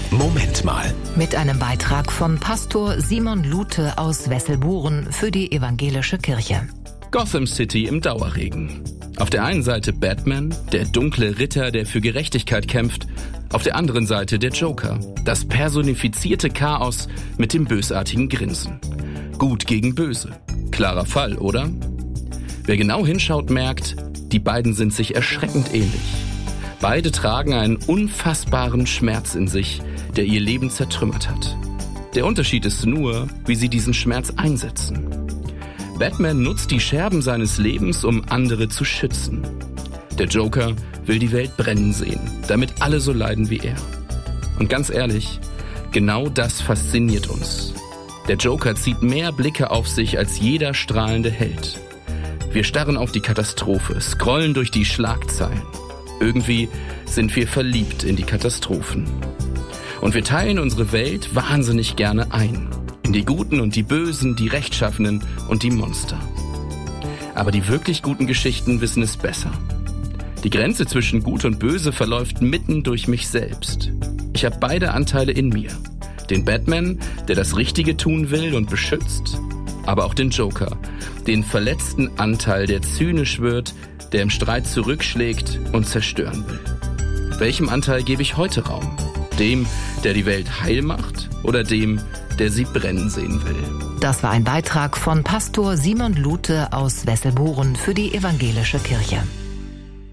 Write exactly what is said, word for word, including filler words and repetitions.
Moment mal. Mit einem Beitrag von Pastor Simon Lute aus Wesselburen für die evangelische Kirche. Gotham City im Dauerregen. Auf der einen Seite Batman, der dunkle Ritter, der für Gerechtigkeit kämpft. Auf der anderen Seite der Joker, das personifizierte Chaos mit dem bösartigen Grinsen. Gut gegen böse. Klarer Fall, oder? Wer genau hinschaut, merkt, die beiden sind sich erschreckend ähnlich. Beide tragen einen unfassbaren Schmerz in sich, der ihr Leben zertrümmert hat. Der Unterschied ist nur, wie sie diesen Schmerz einsetzen. Batman nutzt die Scherben seines Lebens, um andere zu schützen. Der Joker will die Welt brennen sehen, damit alle so leiden wie er. Und ganz ehrlich, genau das fasziniert uns. Der Joker zieht mehr Blicke auf sich als jeder strahlende Held. Wir starren auf die Katastrophe, scrollen durch die Schlagzeilen. Irgendwie sind wir verliebt in die Katastrophen. Und wir teilen unsere Welt wahnsinnig gerne ein. In die Guten und die Bösen, die Rechtschaffenen und die Monster. Aber die wirklich guten Geschichten wissen es besser. Die Grenze zwischen Gut und Böse verläuft mitten durch mich selbst. Ich habe beide Anteile in mir. Den Batman, der das Richtige tun will und beschützt, aber auch den Joker, den verletzten Anteil, der zynisch wird, der im Streit zurückschlägt und zerstören will. Welchem Anteil gebe ich heute Raum? Dem, der die Welt heil macht, oder dem, der sie brennen sehen will? Das war ein Beitrag von Pastor Simon Lute aus Wesselburen für die evangelische Kirche.